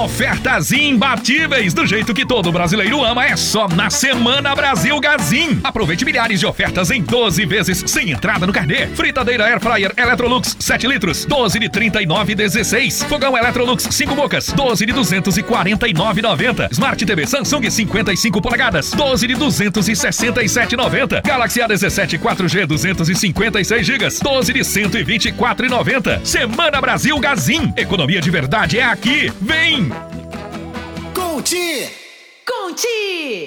Ofertas imbatíveis, do jeito que todo brasileiro ama, é só na Semana Brasil Gazin. Aproveite milhares de ofertas em 12 vezes, sem entrada no carnê. Fritadeira Air Fryer Electrolux 7 litros, 12 de 39,16. Fogão Electrolux 5 bocas, 12 de 249,90. Smart TV Samsung 55 polegadas, 12 de 267,90. Galaxy A17 4G 256 GB, 12 de 124,90. Semana Brasil Gazin. Economia de verdade é aqui. Vem! Conti!